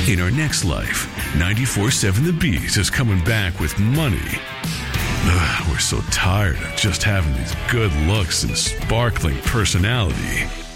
In our next life, 94.7 The Beat is coming back with money. We're so tired of just having these good looks and sparkling personality.